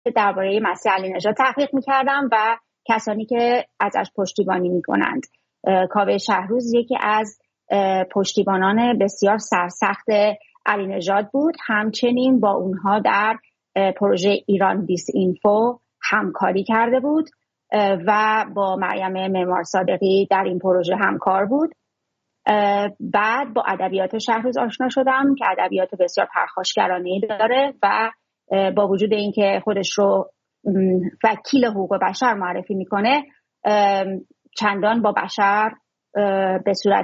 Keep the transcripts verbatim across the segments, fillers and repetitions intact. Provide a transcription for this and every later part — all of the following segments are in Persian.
درباره مسیح علی نژاد تحقیق میکردم و کسانی که ازش پشتیبانی میکنند. کاوه شهروز یکی از پشتیبانان بسیار سرسخت علی نژاد بود. همچنین با اونها در پروژه ایران دیس اینفو همکاری کرده بود و با مریم معمار صادقی در این پروژه همکار بود. بعد با ادبیات شهروز آشنا شدم که ادبیات بسیار پرخاشگرانه‌ای داره و با وجود اینکه خودش رو وکیل حقوق بشر معرفی میکنه، چندان با بشر به صورت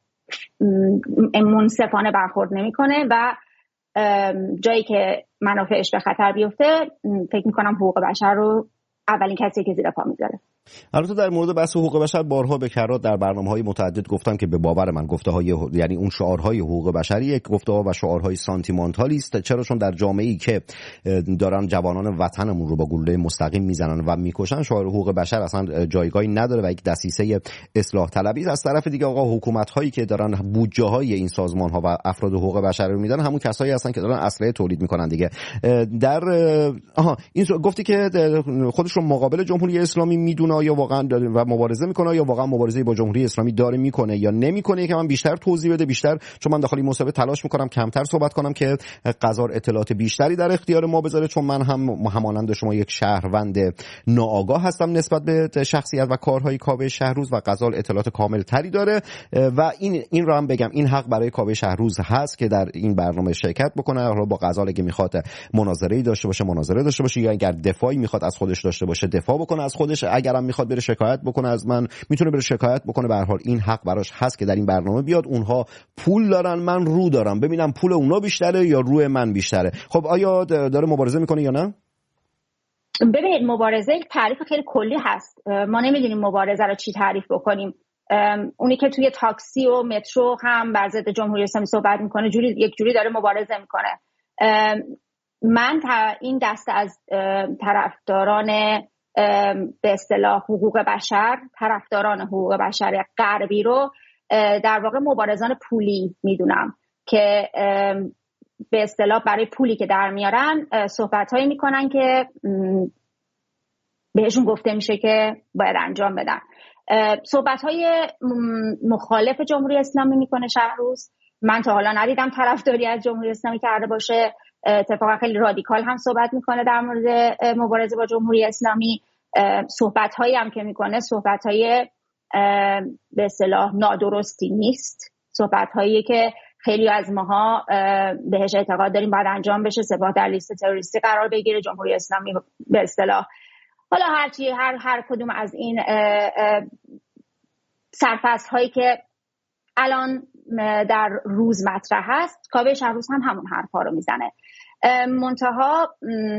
منصفانه برخورد نمیکنه و جایی که منافعش به خطر بیفته فکر میکنم حقوق بشر رو اولین کسی که زیر پا میذاره. البته در مورد بحث حقوق بشر بارها به کرات در برنامه‌های متعدد گفتم که به باور من گفته‌های یعنی اون شعارهای حقوق بشری یک گفته‌ها و شعارهای سانتیمانتالی است، چرا چون در جامعه‌ای که دارن جوانان وطنمون رو با گلوله مستقیم میزنن و میکشن شعار حقوق بشر اصلا جایگاهی نداره و یک دسیسه اصلاح طلبی است. از طرف دیگه آقا حکومت‌هایی که دارن بودجه‌های این سازمان‌ها و افراد حقوق بشر رو میدن همون کسایی هستن که دارن اسلحه تولید میکنن دیگه. در آها این گفتی که خودش رو مقابل جمهوری اسلامی میدونه یا واقعا داره و مبارزه میکنه یا واقعا مبارزه با جمهوری اسلامی داره میکنه یا نمیکنه، که من بیشتر توضیح بده، بیشتر چون من داخل این مسابقه تلاش میکنم کمتر صحبت کنم که قزار اطلاعات بیشتری در اختیار ما بذاره، چون من هم همانند شما یک شهروند ناآگاه هستم نسبت به شخصیت و کارهای کاوه شهروز و قزار اطلاعات کامل تری داره و این این رو هم بگم این حق برای کاوه شهروز هست که در این برنامه شرکت بکنه. حالا با قزار اگه میخواد مناظره‌ای داشته باشه مناظره داشته باشه یا اگر دفاعی میخواد از خودش داشته باشه دفاع بکنه از خودش، اگرم میخواد بره شکایت بکنه از من میتونه بره شکایت بکنه. به هر حال این حق براش هست که در این برنامه بیاد. اونها پول دارن، من رو دارم، ببینم پول اونا بیشتره یا روی من بیشتره. خب آیا داره مبارزه میکنه یا نه؟ ببینید مبارزه یک تعریف خیلی کلی هست، ما نمیدونیم مبارزه رو چی تعریف بکنیم. اونی که توی تاکسی و مترو هم بر ضد جمهوری اسلامی صحبت میکنه جوری یک جوری داره مبارزه میکنه. من این دسته از طرفداران به اصطلاح حقوق بشر، طرفداران حقوق بشر غربی رو در واقع مبارزان پولی میدونم که به اصطلاح برای پولی که در میارن صحبت‌هایی میکنن که بهشون گفته میشه که باید انجام بدن. صحبت‌های مخالف جمهوری اسلامی میکنه شهروز. من تا حالا ندیدم طرفداری از جمهوری اسلامی کرده باشه. اتفاقا خیلی رادیکال هم صحبت میکنه در مورد مبارزه با جمهوری اسلامی. صحبت‌هایی هم که میکنه صحبت‌های به اصطلاح نادرستی نیست، صحبت‌هایی که خیلی از ماها بهش اعتقاد داریم باید انجام بشه، سپاه در لیست تروریستی قرار بگیره، جمهوری اسلامی به اصطلاح حالا هرچی هر هر کدوم از این سرفصل‌هایی که الان در روز مطرح هست، کاوه شهروز هم همون حرفا رو میزنه. منتها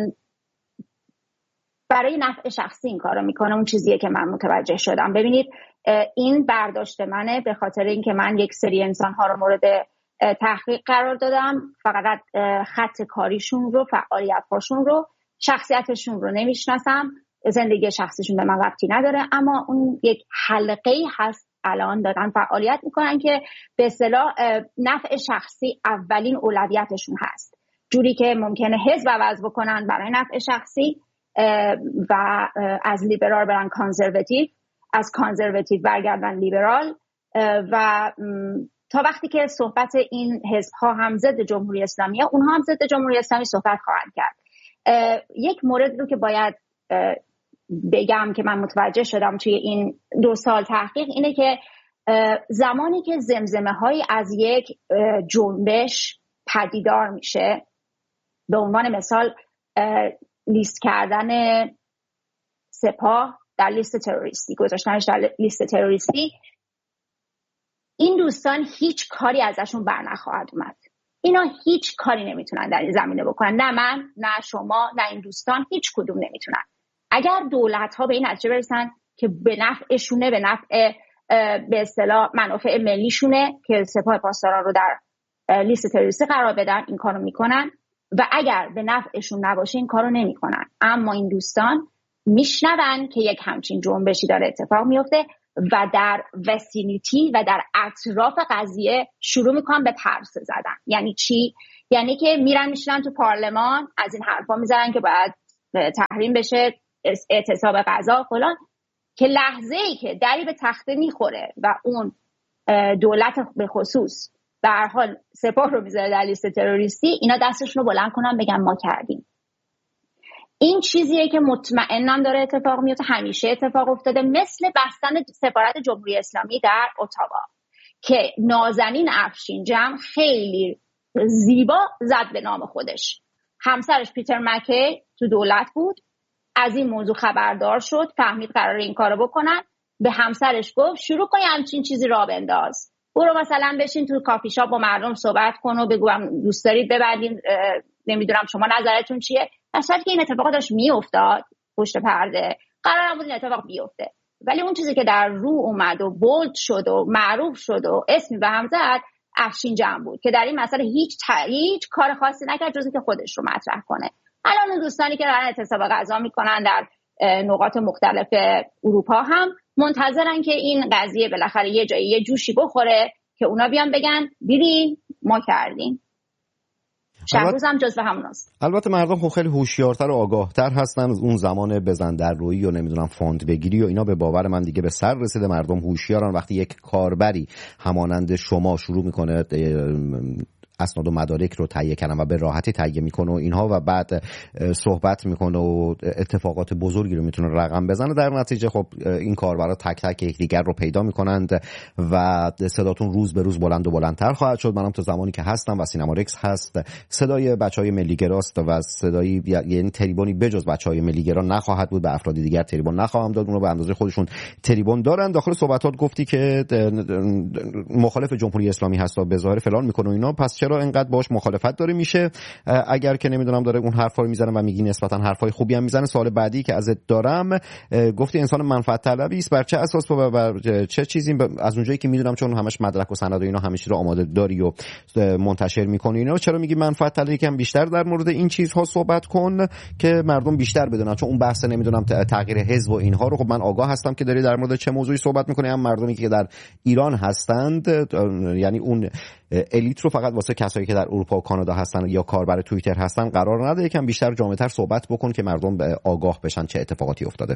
برای نفع شخصی این کارو میکنه. اون چیزیه که من متوجه شدم. ببینید این برداشت منه به خاطر اینکه من یک سری انسان‌ها رو مورد تحقیق قرار دادم، فقط خط کاریشون رو، فعالیت‌هاشون رو، شخصیتشون رو نمیشناسم، زندگی شخصیشون به من ربطی نداره، اما اون یک حلقه‌ای هست الان دارن فعالیت میکنن که به اصطلاح نفع شخصی اولین اولویتشون هست، جوری که ممکنه حزب عوض بکنن برای نفع شخصی و از لیبرال برن کانزرواتیو، از کانزرواتیو برگردن لیبرال و تا وقتی که صحبت این حزب‌ها هم ضد جمهوری اسلامیه، اونها هم ضد جمهوری اسلامی صحبت خواهند کرد. یک مورد رو که باید بگم که من متوجه شدم توی این دو سال تحقیق اینه که زمانی که زمزمه‌هایی از یک جنبش پدیدار میشه، به عنوان مثال لیست کردن سپاه در لیست تروریستی، گذاشتنش در لیست تروریستی، این دوستان هیچ کاری ازشون بر نخواهد اومد. اینا هیچ کاری نمیتونن در این زمینه بکنن، نه من، نه شما، نه این دوستان، هیچ کدوم نمیتونن. اگر دولت ها به این نتیجه برسن که به نفعشونه، به نفع به اصطلاح منافع ملیشونه که سپاه پاسداران رو در لیست تروریستی قرار بدن، این کارو میکنن و اگر به نفعشون نباشه این کارو نمیکنن. اما این دوستان میشنون که یک همچین جنبشی داره اتفاق میفته و در وسینیتی و در اطراف قضیه شروع میکنن به پرسه زدن. یعنی چی؟ یعنی که میرن میشنن تو پارلمان از این حرفا میزنن که باید تحریم بشه، اعتصاب غذا فلان، که لحظه‌ای که دری به تخته میخوره و اون دولت به خصوص به هر حال سپاه رو میذاره در لیست تروریستی، اینا دستشون رو بلند کنن بگن ما کردیم. این چیزیه که مطمئنم داره اتفاق میفته، همیشه اتفاق افتاده، مثل بستن سفارت جمهوری اسلامی در اتاوا که نازنین افشینجم خیلی زیبا زد به نام خودش. همسرش پیتر مکی تو دولت بود، از این موضوع خبردار شد، فهمید قراره این کارو بکنن، به همسرش گفت شروع کنی همچین چیزی را بنداز، برو مثلا بشین تو کافی شاپ با مردم صحبت کن و بگو دوست دارید ببندین، نمیدونم شما نظرتون چیه. اصلا که این اتفاق داشت میافتاد پشت پرده، قرار نبود این اتفاق بیفته، ولی اون چیزی که در رو اومد و بولد شد و معروف شد و اسمی به هم زد افشینجم بود که در این مسئله هیچ ت... هیچ کار خاصی نکرد جز اینکه خودش رو مطرح کنه. الان اون دوستانی که دارن اعتصاب غذا میکنن در نقاط مختلف اروپا هم منتظرن که این قضیه بالاخره یه جایی یه جوشی بخوره که اونا بیان بگن دیدی ما کردیم. شهروز هم جزو هموناست. البته مردم خب خیلی هوشیارتر و آگاهتر هستن از اون زمان بزن در رویی و نمیدونم فاند بگیری و اینا. به باور من دیگه به سر رسیده، مردم هوشیارن. وقتی یک کاربری همانند شما شروع میکنه اسناد و مدارک رو تهیه کردن و به راحتی تهیه میکنه و اینها و بعد صحبت میکنه و اتفاقات بزرگی رو میتونه رقم بزنه، در نتیجه خب این کاربرا تک تک یکدیگر رو پیدا میکنند و صداتون روز به روز بلند و بلندتر خواهد شد. منم تو زمانی که هستم و سینما رکس هست، صدای بچهای ملیگراست و صدای یعنی تریبونی بجز بچهای ملیگرا نخواهد بود، به افراد دیگر تریبون نخواهم داد، اونو به اندازه خودشون تریبون دارن. داخل صحبتات گفتی که مخالف جمهوری اسلامی هست و به ظاهر فلان میکنه و اینا، پس چرا اینقدر باش مخالفت داره میشه؟ اگر که نمیدونم داره اون حرفا رو میزنه و میگی نسبتا حرفای خوبی هم میزنه، سوال بعدی که ازت دارم، گفتی انسان منفعت طلبی است، بر چه اساس و بر چه چیزی؟ از اونجایی که میدونم چون همش مدرک و سند و اینا همیشه رو آماده داری و منتشر میکنی اینا، چرا میگی منفعت طلبی؟ که بیشتر در مورد این چیزها صحبت کن که مردم بیشتر بدونن، چون اون بحث نمیدونم تغییر حزب و اینها رو خب من آگاه هستم که داری در مورد چه موضوعی صحبت میکنی. هم مردمی که در ایران هستند، یعنی اون الیت رو فقط واسه کسایی که در اروپا و کانادا هستن یا کاربر توییتر هستن قرار نده، یکم بیشتر جامع‌تر صحبت بکن که مردم به آگاه بشن چه اتفاقاتی افتاده.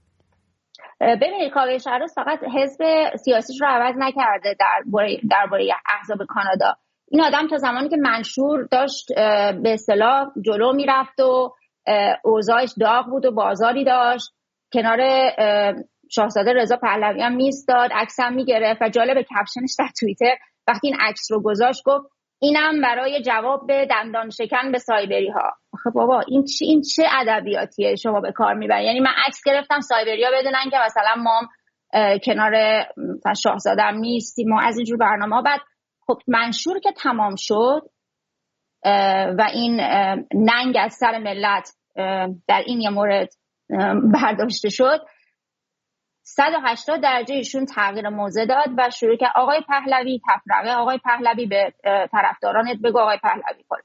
ببینید کاوه شهروز فقط حزب سیاسیش رو عوض نکرده درباره درباره احزاب کانادا. این آدم تا زمانی که منشور داشت به اصطلاح جلو میرفت و اوضاعش داغ بود و بازاری داشت، کنار شاهزاده رضا پهلوی هم میستاد، عکس هم میگرفت و جالب کپشنش در توییتر وقتی این عکس رو گذاشت گفت اینم برای جواب به دندان شکن به سایبری ها. خب بابا این چه این چه ادبیاتیه شما به کار میبرید؟ یعنی من عکس گرفتم سایبریا بدونن که مثلا ما کنار شاهزاده میستیم ما از اینجور برنامه‌ها. بعد خب منشور که تمام شد و این ننگ از سر ملت در این یه مورد برداشته شد، صد و هشتاد درجه ایشون تغییر موضع داد و شروع کرد آقای پهلوی تفرقه، آقای پهلوی به طرفدارانت بگو آقای پهلوی کن.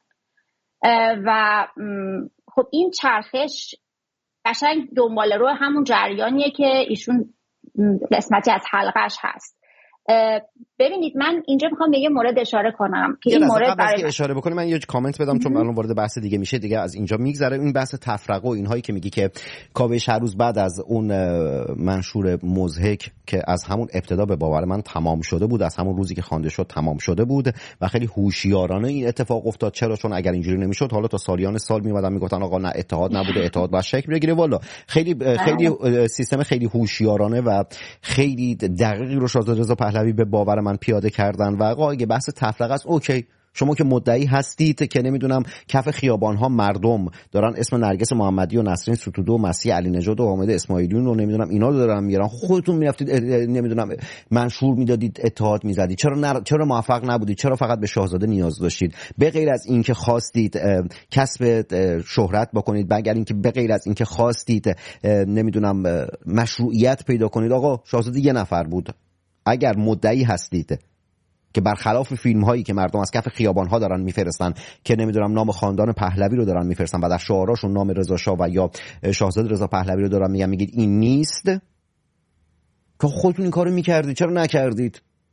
و خب این چرخش قشنگ دنبال رو همون جریانیه که ایشون قسمتی از حلقش هست. ببینید من اینجا میخوام به یه مورد اشاره کنم که این مورد برای اشاره بکنم من یه کامنت بدم چون الان وارد بحث دیگه میشه دیگه، از اینجا میگذره این بحث تفرقه و اینهایی که میگی که کاوه شهروز بعد از اون منشور مضحک که از همون ابتدا به باور من تمام شده بود، از همون روزی که خوانده شد تمام شده بود و خیلی هوشیارانه این اتفاق افتاد. چرا؟ چون اگر اینجوری نمیشد حالا تا سالیان سال میومدن میگفتن آقا نه اتحاد نبوده، اتحاد باید شکل بگیره. والا خیلی خیلی سیستم خیلی هوشیارانه و خیلی دقیقی رو شاهزاده رضا پهلوی به باور من پیاده کردن و آقا اگه بحث تفرقه است اوکی، شما که مدعی هستید که نمیدونم کف خیابان ها مردم دارن اسم نرگس محمدی و نسرین ستوده و مسیح علی نژاد و حامد اسماعیلیون رو نمیدونم اینا رو دارن میارن، خودتون میرفتید نمیدونم منشور میدادید اتحاد میزدید، چرا نر... چرا موفق نبودید؟ چرا فقط به شاهزاده نیاز داشتید؟ به غیر از اینکه خواستید کسب شهرت بکنید، مگر اینکه به غیر از اینکه خواستید نمیدونم مشروعیت پیدا کنید، آقا شاهزاده یه نفر بود. اگر مدعی هستید که برخلاف فیلم هایی که مردم از کف خیابان ها دارن میفرستن که نمیدونم نام خاندان پهلوی رو دارن میفرستن و در شعاراشون نام رضا شاه و یا شاهزاده رضا پهلوی رو دارن میگن، میگید این نیست، که خودتون این کارو میکردید، چرا نکردید؟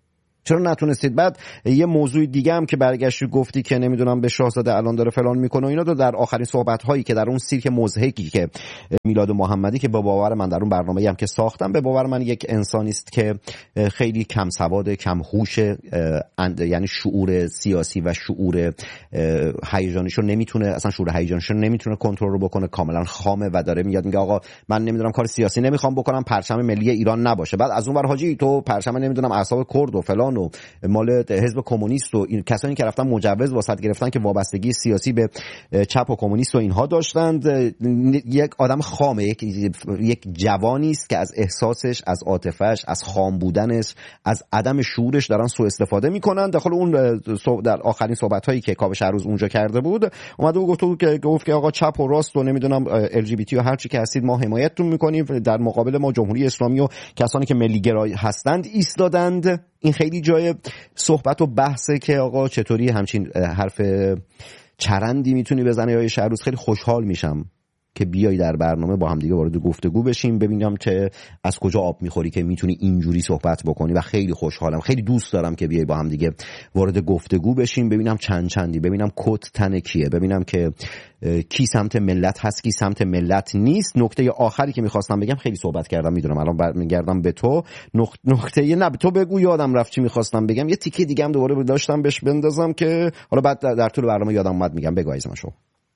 چرا نتونستید؟ بعد یه موضوع دیگه هم که برگشتی گفتی که نمیدونم به شاهزاده الان داره فلان میکنه و اینا، رو در آخرین صحبت هایی که در اون سیرک مضحکی که میلاد محمدی که به باور من در اون برنامه‌ای هم که ساختم، به باور من یک انسانی است که خیلی کم سواد، کم هوش، یعنی شعور سیاسی و شعور هیجانیشو نمیتونه، اصلا شعور هیجانیشو نمیتونه کنترل رو بکنه، کاملا خامه و داره میاد میگه آقا من نمیدونم کار سیاسی نمیخوام بکنم، پرچم ملی ایران نباشه. بعد از اون ور حاجی تو پرچم نمیدونم اعصاب کرد و فلان و مال حزب کمونیست و این کسانی که رفتن مجوز واسط گرفتن که وابستگی سیاسی به چپ و کمونیست و اینها داشتند. یک آدم خامه، یک یک جوانی است که از احساسش، از عاطفه‌اش، از خام بودنش، از عدم شعورش دارن سوء استفاده میکنن. داخل اون در آخرین صحبت‌هایی که کاوه شهروز اونجا کرده بود اومده و گفت که گفت که آقا چپ و راست و نمیدونم ال جی بی تی و هر چی که هستید ما حمایتتون میکنیم، در مقابل ما جمهوری اسلامی و کسانی که ملی گرای هستند ایستادند. این خیلی جای صحبت و بحثه که آقا چطوری همچین حرف چرندی میتونی بزنی یا شهروز. خیلی خوشحال میشم که بیای در برنامه با هم دیگه وارد گفتگو بشیم، ببینم که از کجا آب میخوری که میتونی اینجوری صحبت بکنی و خیلی خوشحالم، خیلی دوست دارم که بیای با هم دیگه وارد گفتگو بشیم، ببینم چند چندی، ببینم کت تن کیه، ببینم که کی سمت ملت هست کی سمت ملت نیست. نکته آخری که میخواستم بگم، خیلی صحبت کردم میدونم، الان برمیگردم به تو. نکته نه تو بگو، یادم رفت چی میخواستم بگم، یه تیکه دیگه هم دوباره داشتم بهش بندازم که حالا بعد در طول برنامه یادم اومد میگم. بگو عزیزم. شو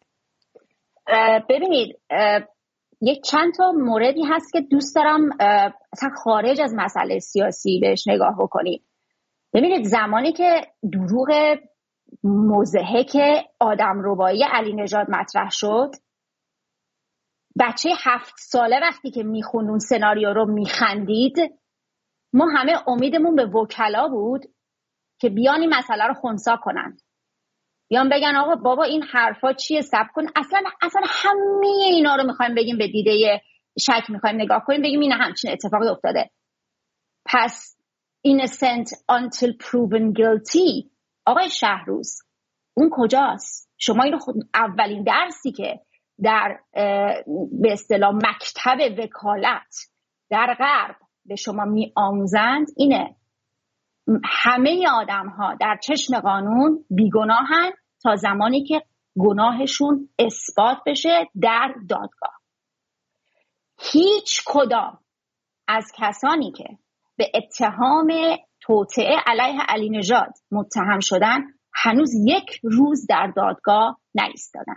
ببینید یک چند تا موردی هست که دوست دارم اصلا خارج از مسئله سیاسی بهش نگاه بکنید. ببینید زمانی که دروغ مضحک آدمربایی علی نژاد مطرح شد، بچه هفت ساله وقتی که میخوند اون سناریو رو میخندید، ما همه امیدمون به وکلا بود که بیان این مسئله رو خنثی کنن، بیان بگن آقا بابا این حرفا چیه، صبر کن، اصلا اصلا همه اینا رو میخوایم بگیم به دیده شک میخوایم نگاه کنیم، بگیم این همچین اتفاقی افتاده. پس innocent until proven guilty. آقای شهروز اون کجاست؟ شما اینو خود اولین درسی که در به اصطلاح مکتب وکالت در غرب به شما می آموزند اینه، همه آدم ها در چشم قانون بیگناهن تا زمانی که گناهشون اثبات بشه در دادگاه. هیچ کدام از کسانی که به اتهام توطئه علیه علی نژاد متهم شدن هنوز یک روز در دادگاه نایستادن.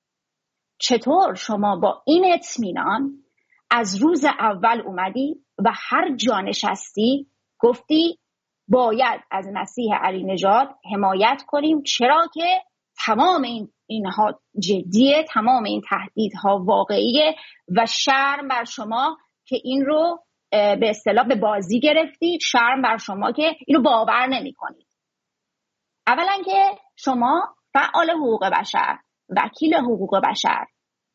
چطور شما با این اطمینان از روز اول اومدی و هر جا نشستی گفتی باید از مسیح علی نژاد حمایت کنیم، چرا که تمام این اینها جدیه، تمام این تهدیدها واقعیه و شرم بر شما که این رو به اصطلاح به بازی گرفتید، شرم بر شما که اینو باور نمی کنید. اولا که شما فعال حقوق بشر، وکیل حقوق بشر،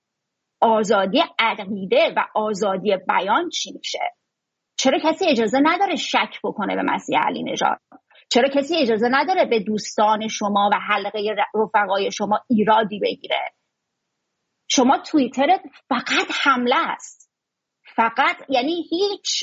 آزادی عقیده و آزادی بیان چی میشه؟ چرا کسی اجازه نداره شک بکنه به مسیح علی نژاد؟ چرا کسی اجازه نداره به دوستان شما و حلقه رفقای شما ایرادی بگیره؟ شما توییترت فقط حمله است، فقط، یعنی هیچ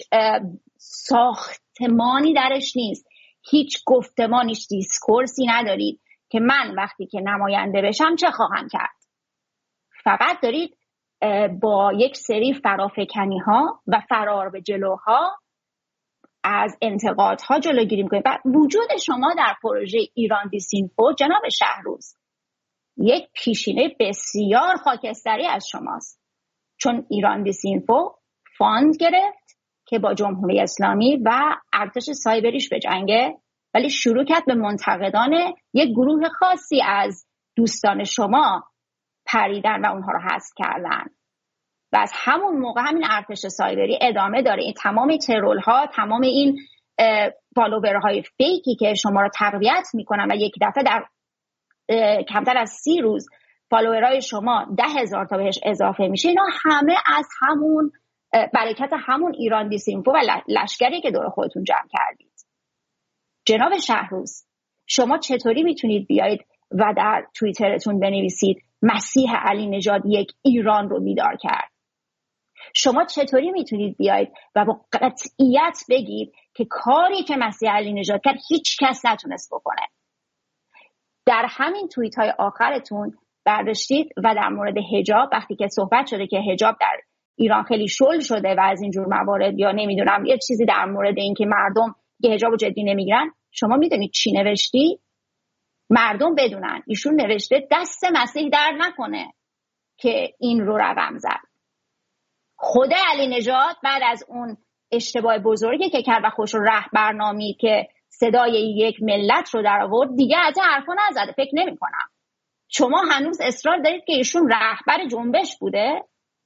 ساختمانی درش نیست، هیچ گفتمانیش، دیسکورسی ندارید که من وقتی که نماینده بشم چه خواهم کرد. فقط دارید با یک سری فرافکنی ها و فرار به جلوها از انتقادها جلوگیری میکنید. و وجود شما در پروژه ایران دیسینفو جناب شهروز یک پیشینه بسیار خاکستری از شماست، چون ایران دیسینفو فاند گرفت که با جمهوری اسلامی و ارتش سایبریش بجنگه، ولی شروع کرد به منتقدان یک گروه خاصی از دوستان شما پریدن و اونها رو حذف کردن و از همون موقع همین ارتش سایبری ادامه داره. این تمام ترول ها، تمام این فالوورهای فیکی که شما رو تقویت میکنن و یک دفعه در کمتر از سی روز فالوورهای شما ده هزار تا بهش اضافه میشه، اینا همه از همون برکت همون ایران دیسینفو و لشکری که دور خودتون جمع کردید. جناب شهروز شما چطوری میتونید بیایید و در توییترتون بنویسید مسیح علی نژاد یک ایران رو بیدار کرد؟ شما چطوری میتونید بیایید و با قطعیت بگید که کاری که مسیح علی نژاد کرد هیچ کس نتونست بکنه. در همین توییت های آخرتون برداشتید و در مورد حجاب وقتی که صحبت شده که حجاب در ایران خیلی شل شده و از اینجور موارد یا نمیدونم یه چیزی در مورد این که مردم که حجاب رو جدی نمیگیرن، شما میدونید چی نوشتی؟ مردم بدونن ایشون نوشته دست مسیح درد نکنه که این رو رقم زد. خود علی نژاد بعد از اون اشتباه بزرگی که کرد و خوش رو رهبر نامید که صدای یک ملت رو در آورد، دیگه از این حرفا نزده. فکر نمی کنم شما هنوز اصرار دارید که ایشون رهبر جنبش بوده.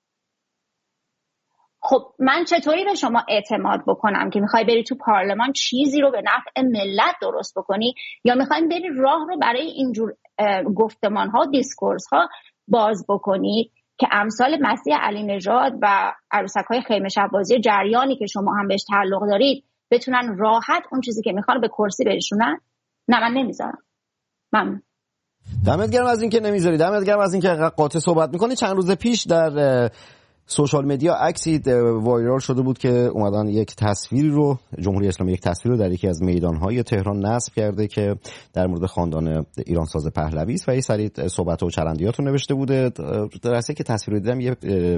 خب من چطوری به شما اعتماد بکنم که میخوای بری تو پارلمان چیزی رو به نفع ملت درست بکنی یا میخوایم بری راه رو برای اینجور گفتمان ها دیسکورس ها باز بکنید که امثال مسیح علی نژاد و عروسک های خیمه شب بازی جریانی که شما هم بهش تعلق دارید بتونن راحت اون چیزی که میخوان به کرسی برسونن؟ نه من نمیذارم. ممنون. دمت گرم از اینکه نمیذاری، دمت گرم از اینکه قاطع صحبت میکنی. چند روز پیش در سوشال مدیا عکسی وایرال شده بود که اومدن یک تصویری رو، جمهوری اسلامی یک تصویر رو در یکی از میدانهای تهران نصب کرده که در مورد خاندان ایرانساز پهلوی است و یه سری صحبت و چرندیات رو نوشته بوده. در اصلی که تصویر رو دیدم یه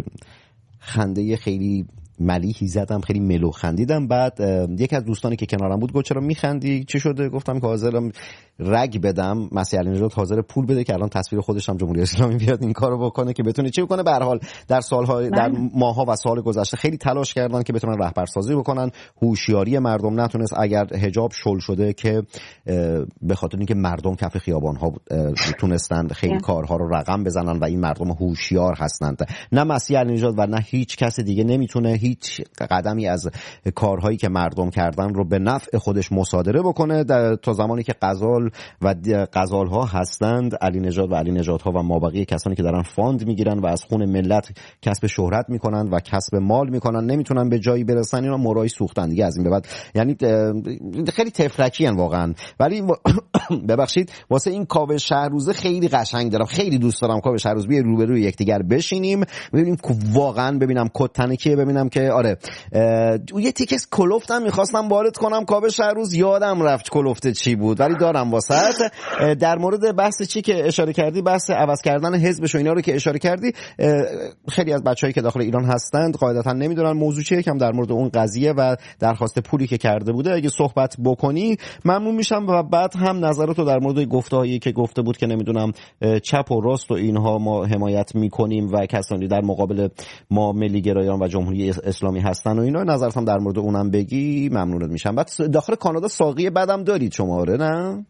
خنده خیلی ملیحی زدم، خیلی ملو خندیدم. بعد یکی از دوستانی که کنارم بود گفت چرا میخندی؟ چی شده؟ گفتم که حاضرم رگ بدم مسیح علی نژاد حاضر پول بده که الان تصویر خودش هم جمهوری اسلامی بیاد این کارو بکنه که بتونه چی بکنه. به هر حال در سال‌ها در ماه‌ها و سال گذشته خیلی تلاش کردن که بتونن رهبرسازی بکنن. هوشیاری مردم نتونست. اگر حجاب شل شده که به خاطر اینکه مردم کف خیابان‌ها تونستن خیلی کارها رو رقم بزنن و این مردم هوشیار هستند. نه مسیح علی نژاد و نه هیچ کس دیگه نمیتونه هیچ قدمی از کارهایی که مردم کردن رو به نفع خودش مصادره بکنه. تا زمانی که غزال و غزال ها هستند، علی نژاد و علی نژاد ها و مابقی کسانی که دارن فاند میگیرن و از خون ملت کسب شهرت میکنن و کسب مال میکنن، نمیتونن به جایی برسن. اینا مرای سوختن دیگه از این به بعد. یعنی خیلی تفرکی ان واقعا. ولی ببخشید واسه این کاوه شهروزه خیلی قشنگ دارم، خیلی دوست دارم کاوه شهروز بیای روبروی یکدیگر بشینیم ببینیم واقعا، ببینم کد تنکیه، ببینم که آره یه تیکس کلوفتم میخواستم وارد کنم کاوه شهروز، یادم رفت کلوفته چی بود ولی دارم واسط. در مورد بحث چی که اشاره کردی، بحث عوض کردن حزبش و اینا رو که اشاره کردی، خیلی از بچه‌هایی که داخل ایران هستند قاعدتا نمیدونن موضوع چیه. کم در مورد اون قضیه و درخواست پولی که کرده بوده اگه صحبت بکنی ممنون میشم و بعد هم نظراتو در مورد گفته‌هایی که گفته بود که نمیدونم چپ و راست و اینها ما حمایت میکنیم و کسانی در مقابل ما ملی‌گرایان و جمهوری اسلامی هستن و اینا، نظرت هم در مورد اونم بگی ممنونت میشم. بعد داخل کانادا ساقی بدم دارید شما؟ آره نه؟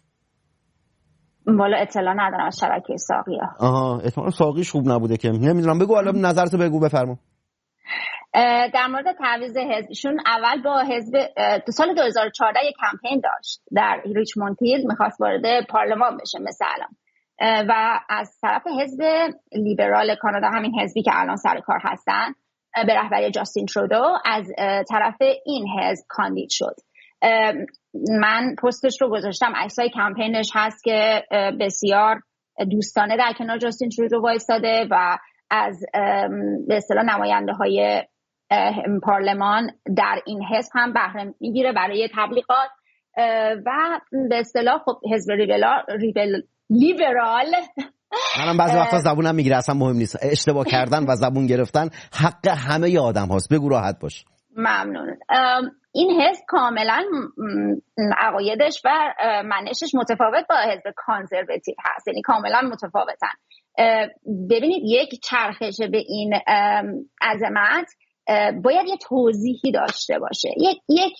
والا اطلاع ندارم از شبکه ساقی ها. آها احتمال ساقیش خوب نبوده که نمیدونم. بگو حالا نظرتو بگو، بفرما. در مورد تعویض حزبشون، اول با حزب تو سال دو هزار و چهارده یک کمپین داشت در ریچموند هیل، میخواست وارد پارلمان بشه مثل الان، و از طرف حزب لیبرال کانادا، همین حزبی که الان سر کار هستن به رهبری جاستین ترودو، از طرف این حزب کاندید شد. من پستش رو گذاشتم، عکسای کمپینش هست که بسیار دوستانه در کنار جاستین ترودو وایساده و از به اصطلاح نماینده های پارلمان در این حزب هم بهره میگیره برای تبلیغات و به اصطلاح خب حزب لیبرال لیبرال منم بعضی وقتا زبونم میگیره، اصلا مهم نیست. اشتباه کردن و زبون گرفتن حق همه آدم هاست. بگو راحت باش. ممنون. این حزب کاملا عقایدش و منشش متفاوت با حزب کانزرواتیو هست، یعنی کاملا متفاوتن. ببینید یک چرخش به این عظمت باید یه توضیحی داشته باشه، یک یک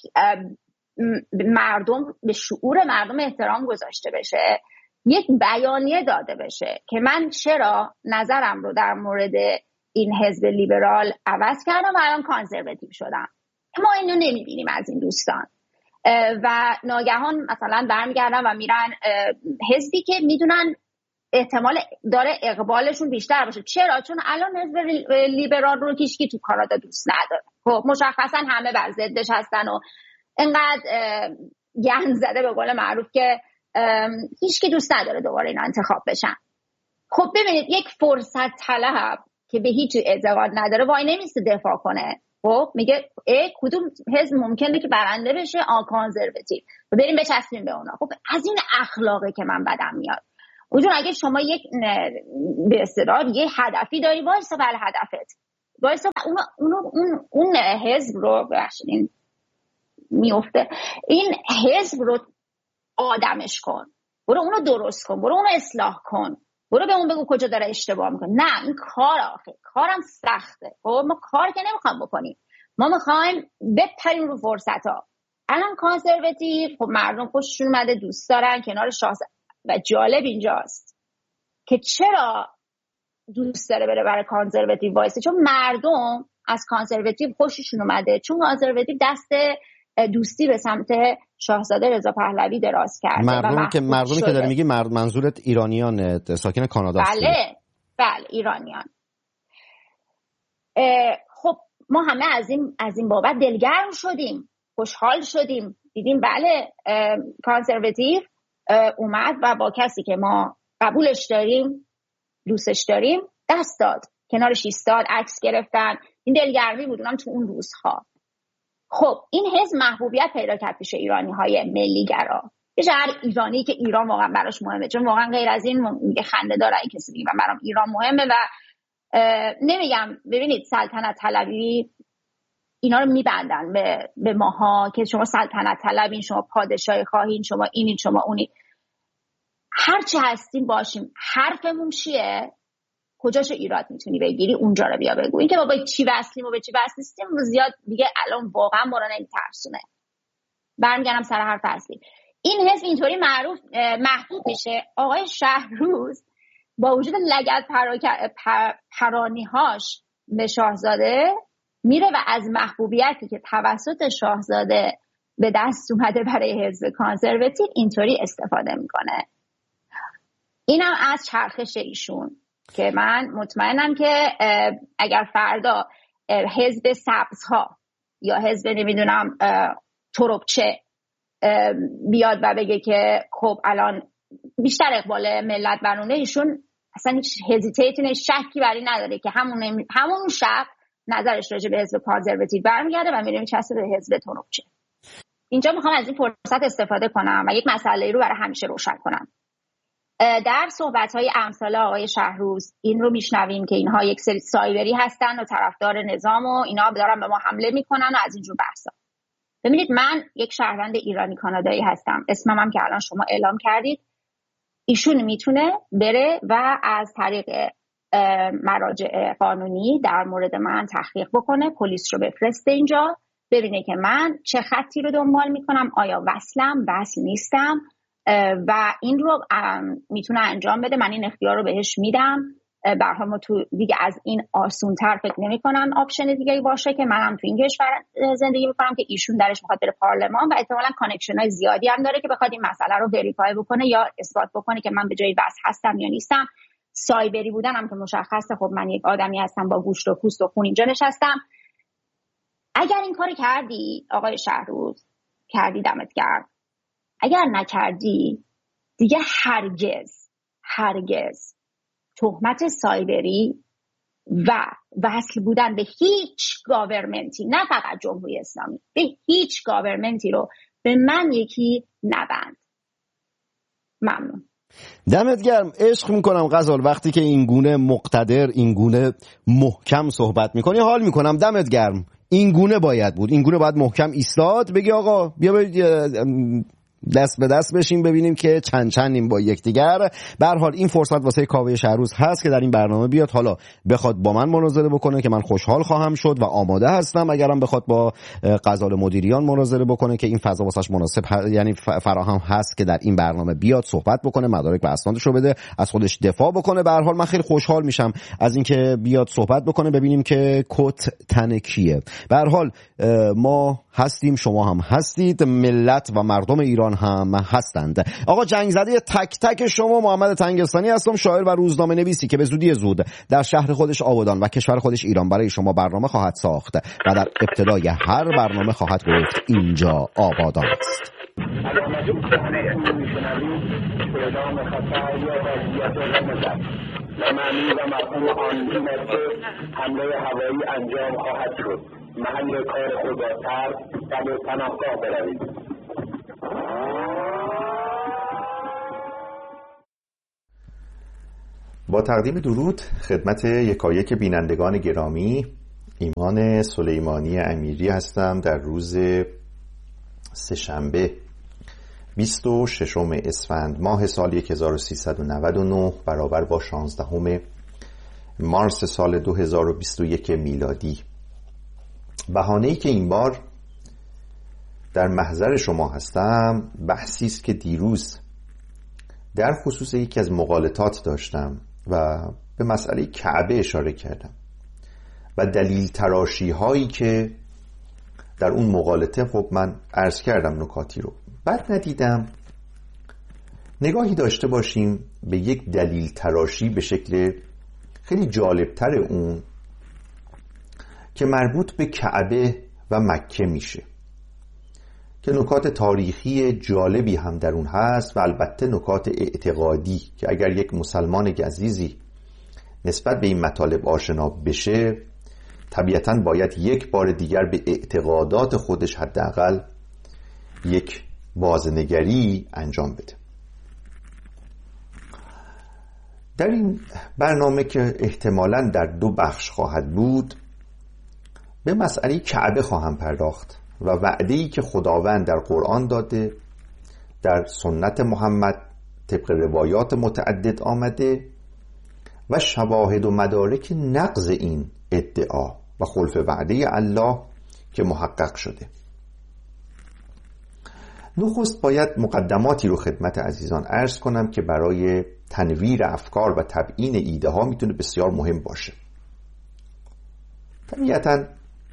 مردم به شعور مردم احترام گذاشته بشه، یک بیانیه داده بشه که من چرا نظرم رو در مورد این حزب لیبرال عوض کردم و الان کانزرواتیو شدم. ما اینو نمیبینیم از این دوستان و ناگهان مثلا برمیگردن و میرن حزبی که میدونن احتمال داره اقبالشون بیشتر باشه. چرا؟ چون الان حزب لیبرال رو کیشکی تو کانادا دوست نداره. خب مشخصا همه بر ضدش هستن و اینقدر گند زده به قول معروف که هیچکی دوست نداره دوباره این انتخاب بشن. خب ببینید یک فرصت طلب که به هیچ اعتقاد نداره وای نمیسته دفاع کنه خب میگه ای کدوم حزب ممکنه که برنده بشه؟ آ کانزرواتیو، بریم بچسبیم به اونا. خب از این اخلاقه که من بدم میاد. اونجور اگه شما یک به اصطلاح یه هدفی داری، وایسا بر هدفت، وایسا اون اون اون اون حزب رو ببخشید میفته، این حزب رو آدمش کن، برو اونو درست کن، برو اونو اصلاح کن، برو به اون بگو کجا داره اشتباه میکنه. نه این کار آخه کارم سخته. خب ما کار که نمیخوام بکنیم، ما میخوایم بپریم رو فرصت ها. الان کانسرواتیو خب مردم خوششون اومده، دوست دارن کنار شاهزاده. و جالب اینجاست که چرا دوست داره بره برای کانسرواتیو وایسه، چون مردم از کانسرواتیو خوششون اومده، چون کانسرواتیو دست دوستی به سمت شاهزاده رضا پهلوی دراز کرده. مردم که مردمی که داره میگی مرد منظورت ایرانیان ساکن کانادا است؟ بله بله ایرانیان. خب ما همه از این از این بابت دلگرم شدیم، خوشحال شدیم، دیدیم بله کانسرواتیو اومد و با کسی که ما قبولش داریم دوستش داریم دست داد، کنارش ایستاد، عکس گرفتن. این دلگرمی بود اونم تو اون روزها. خب این حزب محبوبیت پیدا کرد پیش ایرانی‌های ملی‌گرا، یه هر ایرانی که ایران واقعا براش مهمه، چون واقعا غیر از این میگه خنده داره این کسی میگه برام ایران مهمه. و نمیگم ببینید سلطنت طلبی اینا رو میبندن به به ماها که شما سلطنت طلبین، شما پادشاهی خواهین، شما اینین شما اونی. هر چه هستیم باشیم، حرفمون چیه؟ کجاشو ایراد میتونی بگیری اونجا رو بیا بگو. این که بابا چی وصلیم و به چی وصل نیستیم زیاد دیگه الان واقعا ما رو نمیترسونه. برمیگردم سر حرف اصلی. این حزب اینطوری معروف محبوب میشه. آقای شهروز با وجود لگد پرانی‌هاش به شاهزاده میره و از محبوبیتی که توسط شاهزاده به دست اومده برای حزب کانسرواتیو اینطوری استفاده میکنه. اینم از چرخش ایشون که من مطمئنم که اگر فردا حزب سبزها یا حزب نمیدونم تربچه بیاد و بگه که خب الان بیشتر اقبال ملت برونه، ایشون اصلا هیچ هزیتیتی شکی بر این نداره که همون همون شب نظرش راجع به حزب کانسرواتیو برمیگرده و میره میچسبه به حزب تربچه. اینجا میخوام از این فرصت استفاده کنم و یک مسئله رو برای همیشه روشن کنم. در صحبت‌های امثال آقای شهروز این رو میشنویم که اینها یک سری سایبری هستن و طرفدار نظام و اینا دارن به ما حمله میکنن و از اینجور بحثا. ببینید من یک شهروند ایرانی کانادایی هستم، اسمم هم که الان شما اعلام کردید. ایشون میتونه بره و از طریق مراجع قانونی در مورد من تحقیق بکنه، پلیس رو بفرسته اینجا ببینه که من چه خطی رو دنبال میکنم، آیا وصلم وصل نیستم و این رو میتونه انجام بده. من این اختیار رو بهش میدم. به هر حال ما تو دیگه از این آسون‌تر فکر نمی‌کنن آپشن دیگه‌ای باشه که منم تو این کشور زندگی می‌کنم که ایشون درش می‌خواد بره پارلمان و احتمالاً کانکشن‌های زیادی هم داره که بخواد این مسئله رو وریفای بکنه یا اثبات بکنه که من به جای وصل هستم یا نیستم. سایبری بودنم که مشخصه، خب من یک آدمی هستم با گوشت و پوست و خون اینجا نشستم. اگر این کارو کردی آقای شهروز، کردی دمت گرم. اگر نکردی دیگه هرگز هرگز تهمت سایبری و وصل بودن به هیچ گاورمنتی، نه فقط جمهوری اسلامی، به هیچ گاورمنتی رو به من یکی نبند. ممنون. دمت گرم. عشق میکنم غزال وقتی که این گونه مقتدر، این گونه محکم صحبت میکنی، حال میکنم. دمت گرم. این گونه باید بود، این گونه باید محکم ایستاد، بگی آقا بیا دست به دست بشیم ببینیم که چند چندیم با یکدیگر. به هر حال این فرصت واسه کاوه شهروز هست که در این برنامه بیاد، حالا بخواد با من مناظره بکنه که من خوشحال خواهم شد و آماده هستم، اگرم بخواد با غزال مدیریان مناظره بکنه که این فضا واسش مناسب یعنی فراهم هست که در این برنامه بیاد صحبت بکنه، مدارک و اسنادش رو بده، از خودش دفاع بکنه. به هر حال من خیلی خوشحال میشم از اینکه بیاد صحبت بکنه، ببینیم که کت تن کیه. به هر حال ما هستیم، شما هم هستید، ملت و مردم ایران هم هستند. آقا جنگ زده تک تک شما محمد تنگستانی هستم، شاعر و روزنامه نویسی که به زودی زود در شهر خودش آبادان و کشور خودش ایران برای شما برنامه خواهد ساخت و در ابتدای هر برنامه خواهد گفت اینجا آبادان است. و معنی و مفهوم آن این است که حمله هوایی انجام خواهد شد. محل کار خود را ترک و به پناهگاه بروید. با تقدیم درود خدمت یکایک بینندگان گرامی، ایمان سلیمانی امیری هستم. در روز سه‌شنبه بیست و ششم اسفند ماه سال هزار و سیصد و نود و نه برابر با شانزدهم مارس سال دو هزار و بیست و یک میلادی. بهانه‌ای که این بار در محضر شما هستم بحثی است که دیروز در خصوص یکی از مقالطات داشتم و به مسئله کعبه اشاره کردم و دلیل تراشی هایی که در اون مقالطه خب من عرض کردم نکاتی رو. بعد ندیدم نگاهی داشته باشیم به یک دلیل تراشی به شکل خیلی جالبتر اون که مربوط به کعبه و مکه میشه، که نکات تاریخی جالبی هم در اون هست و البته نکات اعتقادی که اگر یک مسلمان عزیزی نسبت به این مطالب آشنا بشه طبیعتاً باید یک بار دیگر به اعتقادات خودش حداقل یک بازنگری انجام بده. در این برنامه که احتمالاً در دو بخش خواهد بود به مسئله کعبه خواهم پرداخت و وعده‌ای که خداوند در قرآن داده، در سنت محمد طبق روایات متعدد آمده و شواهد و مدارک نقض این ادعا و خلف وعده الله که محقق شده. نخست باید مقدماتی رو خدمت عزیزان عرض کنم که برای تنویر افکار و تبیین ایده ها میتونه بسیار مهم باشه. طبیعتاً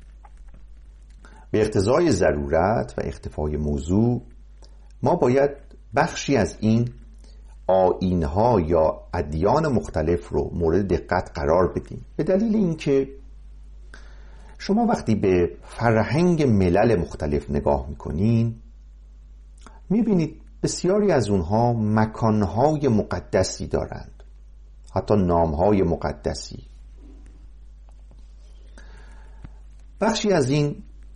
به اقتضای ضرورت و اختفای موضوع ما باید بخشی از این آیین‌ها یا ادیان مختلف رو مورد دقت قرار بدیم، به دلیل اینکه شما وقتی به فرهنگ ملل مختلف نگاه میکنین میبینید بسیاری از اونها مکانهای مقدسی دارند، حتی نامهای مقدسی. بخشی از این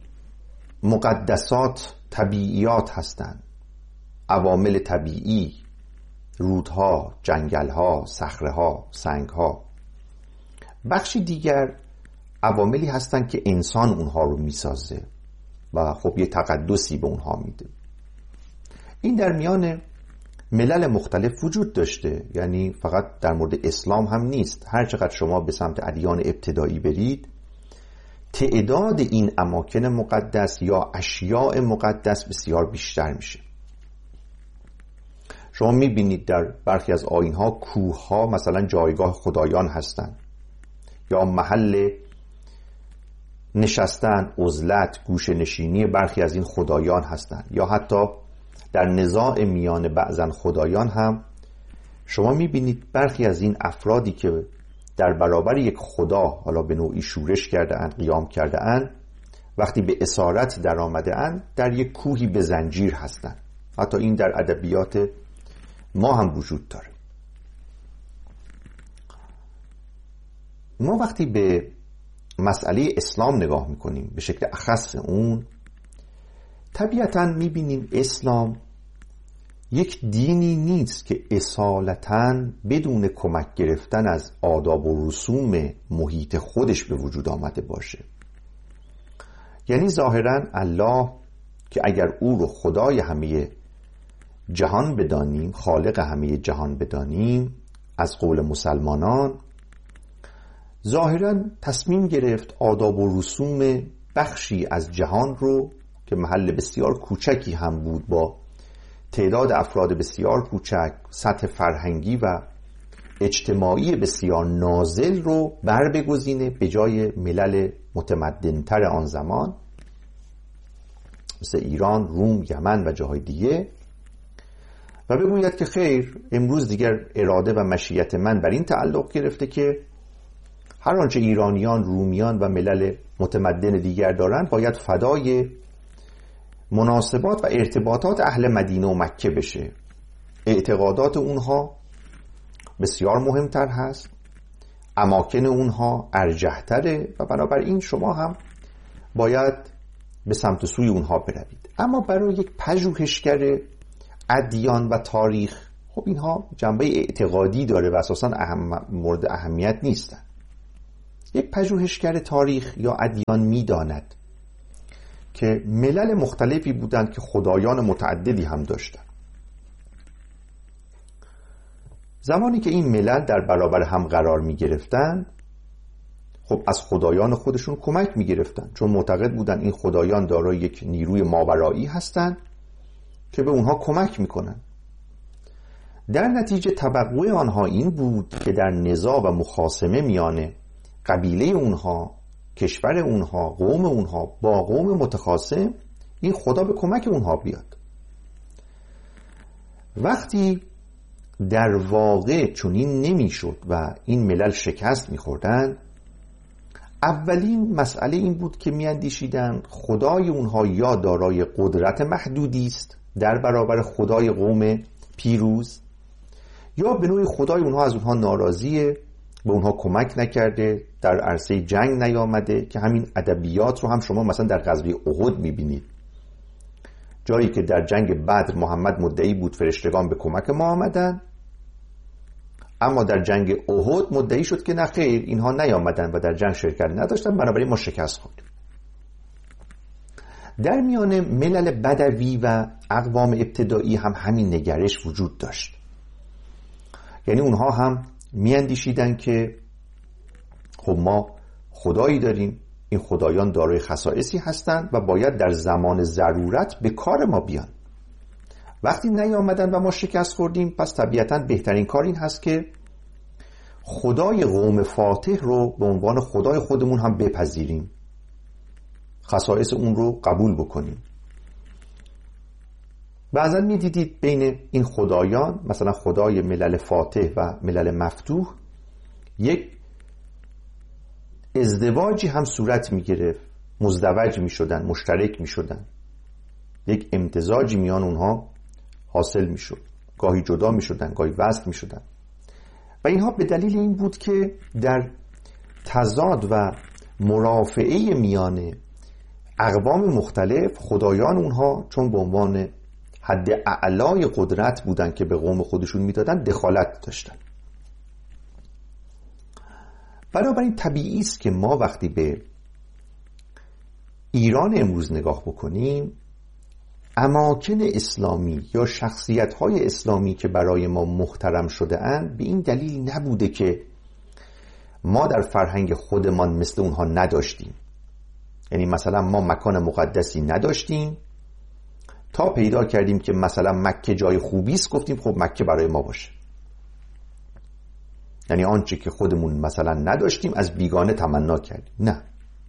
مقدسات طبیعیات هستند، عوامل طبیعی، رودها، جنگلها، صخره‌ها، سنگها. بخشی دیگر عواملی هستند که انسان اونها رو میسازه و خب یه تقدسی به اونها میده. این در میان ملل مختلف وجود داشته، یعنی فقط در مورد اسلام هم نیست. هر چقدر شما به سمت ادیان ابتدایی برید تعداد این اماکن مقدس یا اشیاء مقدس بسیار بیشتر میشه. شما میبینید در برخی از آیین‌ها کوه‌ها مثلا جایگاه خدایان هستند یا محل نشستن، عزلت، گوشه نشینی برخی از این خدایان هستند، یا حتی در نزاع میان بعضن خدایان هم شما میبینید برخی از این افرادی که در برابر یک خدا حالا به نوعی شورش کرده اند، قیام کرده اند، وقتی به اسارت در آمده اند در یک کوهی به زنجیر هستند. حتی این در ادبیات ما هم وجود داره. ما وقتی به مسئله اسلام نگاه میکنیم به شکل اخص اون، طبیعتاً میبینیم اسلام یک دینی نیست که اصالتاً بدون کمک گرفتن از آداب و رسوم محیط خودش به وجود آمده باشه. یعنی ظاهراً الله که اگر او رو خدای همه جهان بدانیم، خالق همه جهان بدانیم از قول مسلمانان، ظاهراً تصمیم گرفت آداب و رسوم بخشی از جهان رو که محل بسیار کوچکی هم بود با تعداد افراد بسیار کوچک، سطح فرهنگی و اجتماعی بسیار نازل رو بر بگزینه به جای ملل متمدنتر آن زمان مثل ایران، روم، یمن و جاهای دیگه و بگوید که خیر، امروز دیگر اراده و مشیت من بر این تعلق گرفته که هر آنچه ایرانیان، رومیان و ملل متمدن دیگر دارند باید فدای مناسبات و ارتباطات اهل مدینه و مکه بشه. اعتقادات اونها بسیار مهمتر هست اماکن اونها ارجح‌تره و بنابراین شما هم باید به سمت و سوی اونها بروید. اما برای یک پژوهشگر ادیان و تاریخ، خب اینها جنبه اعتقادی داره و اساساً اهم مورد اهمیت نیستن. یک پژوهشگر تاریخ یا ادیان میداند که ملل مختلفی بودند که خدایان متعددی هم داشتند. زمانی که این ملل در برابر هم قرار می گرفتن، خب از خدایان خودشون کمک می گرفتن، چون معتقد بودن این خدایان دارای یک نیروی ماورایی هستند که به اونها کمک می کنن. در نتیجه توقع آنها این بود که در نزاع و مخاصمه میان قبیله اونها، کشور اونها، قوم اونها با قوم متخاصم، این خدا به کمک اونها بیاد. وقتی در واقع چنین نمیشد و این ملل شکست میخوردن، اولین مسئله این بود که میاندیشیدن خدای اونها یا دارای قدرت محدودی است در برابر خدای قوم پیروز، یا به نوعی خدای اونها از اونها ناراضیه، به اونها کمک نکرده، در عرصه جنگ نیامده، که همین ادبیات رو هم شما مثلا در غزوه احد میبینید، جایی که در جنگ بدر محمد مدعی بود فرشتگان به کمک ما آمدن، اما در جنگ احد مدعی شد که نه خیر، اینها نیامدن و در جنگ شرکت نداشتن، بنابراین ما شکست خوردیم. در میان ملل بدوی و اقوام ابتدایی هم همین نگرش وجود داشت. یعنی اونها هم میاندیشیدن که خب ما خدایی داریم، این خدایان دارای خصائصی هستند و باید در زمان ضرورت به کار ما بیان. وقتی نیامدن و ما شکست خوردیم، پس طبیعتاً بهترین کار این هست که خدای قوم فاتح رو به عنوان خدای خودمون هم بپذیریم، خصائص اون رو قبول بکنیم. بعضا می دیدید بین این خدایان، مثلا خدای ملل فاتح و ملل مفتوح، یک ازدواجی هم صورت می گرفت، مزدوج می شدن، مشترک می شدن، یک امتزاجی میان اونها حاصل می شد، گاهی جدا می شدن، گاهی وصل می شدن. و اینها به دلیل این بود که در تضاد و مرافعه میان اقوام مختلف، خدایان اونها چون به عنوان حد اعلای قدرت بودن که به قوم خودشون میدادن، دخالت داشتن. بنابراین طبیعی است که ما وقتی به ایران امروز نگاه بکنیم، اماکن اسلامی یا شخصیت‌های اسلامی که برای ما محترم شده اند، به این دلیل نبوده که ما در فرهنگ خودمان مثل اونها نداشتیم. یعنی مثلا ما مکان مقدسی نداشتیم تا پیدا کردیم که مثلا مکه جای خوبی است، گفتیم خب مکه برای ما باشه. یعنی آنچه که خودمون مثلا نداشتیم از بیگانه تمنا کردیم. نه،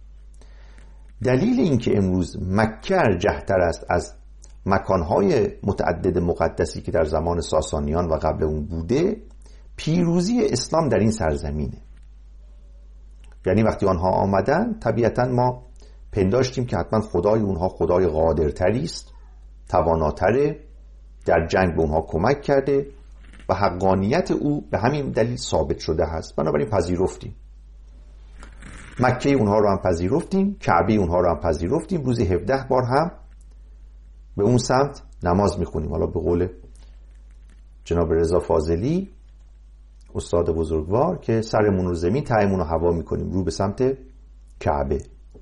دلیل این که امروز مکه ارجح‌تر است از مکانهای متعدد مقدسی که در زمان ساسانیان و قبل اون بوده، پیروزی اسلام در این سرزمینه. یعنی وقتی آنها آمدن، طبیعتا ما پنداشتیم که حتما خدای اونها خدای قادرتری است، تواناتره، در جنگ به اونها کمک کرده و حقانیت او به همین دلیل ثابت شده هست. بنابراین پذیرفتیم، مکه اونها رو هم پذیرفتیم، کعبه اونها رو هم پذیرفتیم، روزی هفده بار هم به اون سمت نماز میخونیم. حالا به قول جناب رضا فاضلی استاد بزرگوار که سرمون رو زمین تهمون رو هوا میکنیم، رو به سمت کعبه.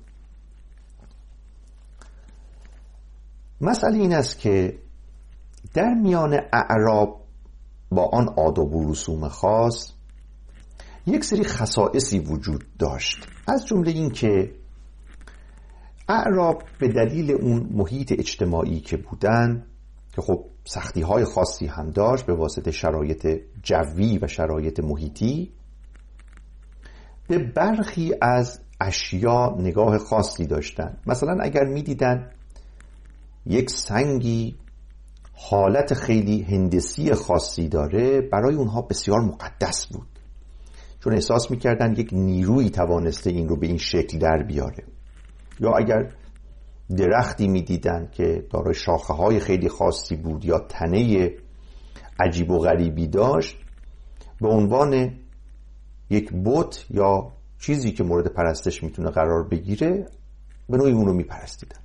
مسئله این است که در میان اعراب با آن آداب و رسوم خاص یک سری خصائصی وجود داشت، از جمله این که اعراب به دلیل اون محیط اجتماعی که بودن، که خب سختی های خاصی هم داشت به واسطه شرایط جوی و شرایط محیطی، به برخی از اشیا نگاه خاصی داشتن. مثلا اگر می دیدن یک سنگی حالت خیلی هندسی خاصی داره، برای اونها بسیار مقدس بود، چون احساس میکردن یک نیرویی توانسته این رو به این شکل در بیاره. یا اگر درختی میدیدن که دارای شاخه های خیلی خاصی بود یا تنه عجیب و غریبی داشت، به عنوان یک بت یا چیزی که مورد پرستش میتونه قرار بگیره به نوعی اون رو میپرستیدن.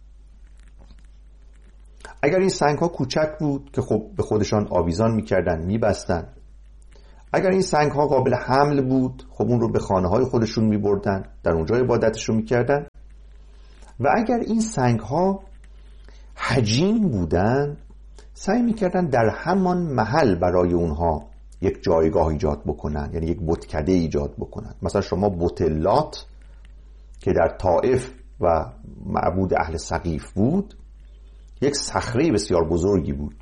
اگر این سنگ ها کوچک بود که خب به خودشان آویزان میکردن، میبستن. اگر این سنگ ها قابل حمل بود خب اون رو به خانه های خودشون میبردن، در اونجا عبادتشون میکردن. و اگر این سنگ ها حجیم بودن سعی میکردن در همان محل برای اونها یک جایگاه ایجاد بکنن، یعنی یک بتکده ایجاد بکنن. مثلا شما بت لات که در طائف و معبود اهل ثقیف بود یک صخره بسیار بزرگی بود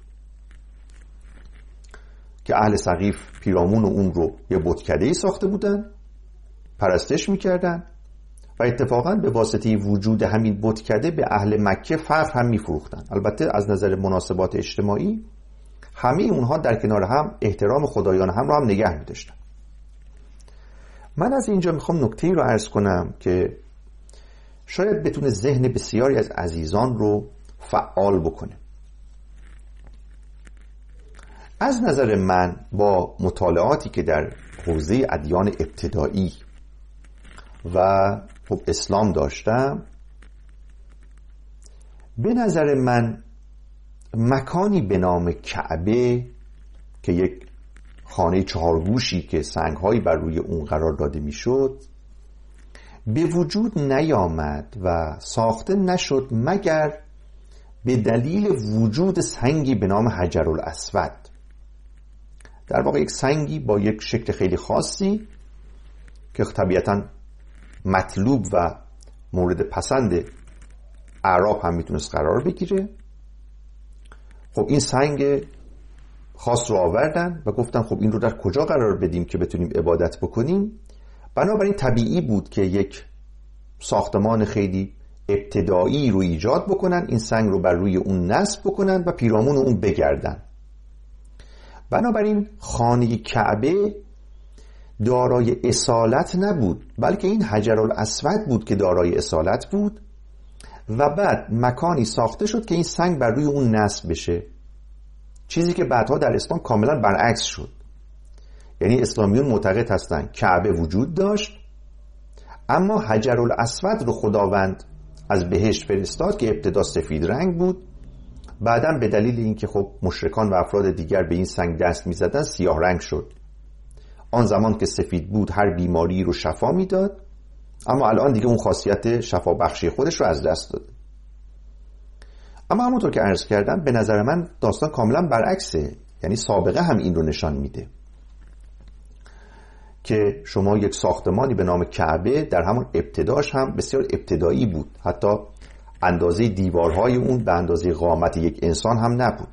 که اهل ثقیف پیرامون اون رو یه بتکده‌ای ساخته بودن، پرستش میکردن و اتفاقا به واسطه وجود همین بتکده به اهل مکه فخر هم میفروختن. البته از نظر مناسبات اجتماعی همه اونها در کنار هم احترام خدایان هم رو هم نگه می‌داشتن. من از اینجا میخوام نکته‌ای رو عرض کنم که شاید بتونه ذهن بسیاری از عزیزان رو فعال بکنه. از نظر من با مطالعاتی که در حوزه ادیان ابتدایی و خب اسلام داشتم، به نظر من مکانی به نام کعبه که یک خانه چهارگوشی که سنگ‌هایی بر روی اون قرار داده میشد به وجود نیامد و ساخته نشد مگر به دلیل وجود سنگی به نام حجرالاسود. در واقع یک سنگی با یک شکل خیلی خاصی که طبیعتاً مطلوب و مورد پسند اعراب هم میتونست قرار بگیره. خب این سنگ خاص رو آوردن و گفتن خب این رو در کجا قرار بدیم که بتونیم عبادت بکنیم. بنابراین طبیعی بود که یک ساختمان خیلی ابتدایی رو ایجاد بکنن، این سنگ رو بر روی اون نصب بکنن و پیرامون اون بگردن. بنابراین خانه کعبه دارای اصالت نبود، بلکه این حجرالاسود بود که دارای اصالت بود و بعد مکانی ساخته شد که این سنگ بر روی اون نصب بشه، چیزی که بعدها در اسلام کاملا برعکس شد. یعنی اسلامیون معتقد هستند کعبه وجود داشت اما حجرالاسود رو خداوند از بهشت فرستاد که ابتدا سفید رنگ بود، بعداً به دلیل اینکه خب مشرکان و افراد دیگر به این سنگ دست می‌زدن سیاه رنگ شد. آن زمان که سفید بود هر بیماری رو شفا میداد، اما الان دیگه اون خاصیت شفا بخشی خودش رو از دست داد. اما همونطور که عرض کردم به نظر من داستان کاملا برعکسه. یعنی سابقه هم این رو نشان میده که شما یک ساختمانی به نام کعبه در همون ابتداش هم بسیار ابتدایی بود، حتی اندازه دیوارهای اون به اندازه قامت یک انسان هم نبود.